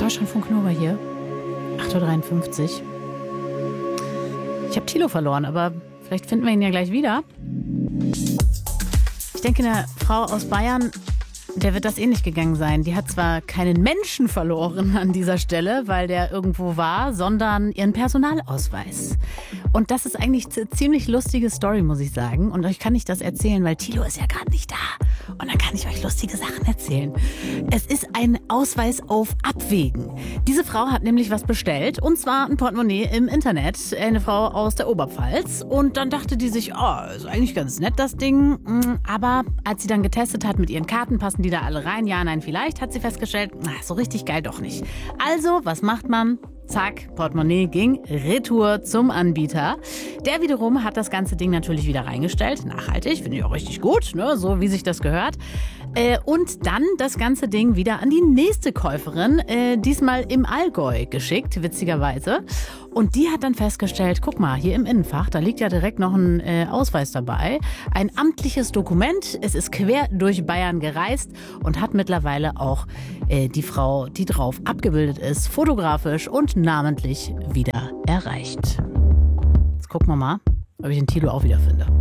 Deutschlandfunk Nova hier. 8:53 Uhr. Ich habe Thilo verloren, aber vielleicht finden wir ihn ja gleich wieder. Ich denke, eine Frau aus Bayern, der wird das ähnlich gegangen sein. Die hat zwar keinen Menschen verloren an dieser Stelle, weil der irgendwo war, sondern ihren Personalausweis. Und das ist eigentlich eine ziemlich lustige Story, muss ich sagen. Und euch kann ich das erzählen, weil Thilo ist ja gerade nicht da. Und dann kann ich euch lustige Sachen erzählen. Es ist ein Ausweis auf Abwägen. Diese Frau hat nämlich was bestellt, und zwar ein Portemonnaie im Internet. Eine Frau aus der Oberpfalz. Und dann dachte die sich, ist eigentlich ganz nett, das Ding. Aber als sie dann getestet hat mit ihren Karten, passen die da alle rein? Ja, nein, vielleicht, hat sie festgestellt, so richtig geil doch nicht. Also, was macht man? Zack, Portemonnaie ging retour zum Anbieter. Der wiederum hat das ganze Ding natürlich wieder reingestellt. Nachhaltig, finde ich auch richtig gut, ne? So wie sich das gehört. Und dann das ganze Ding wieder an die nächste Käuferin, diesmal im Allgäu geschickt, witzigerweise. Und die hat dann festgestellt, guck mal, hier im Innenfach, da liegt ja direkt noch ein Ausweis dabei. Ein amtliches Dokument. Es ist quer durch Bayern gereist und hat mittlerweile auch die Frau, die drauf abgebildet ist, fotografisch und namentlich wieder erreicht. Jetzt gucken wir mal, ob ich den Thilo auch wieder finde.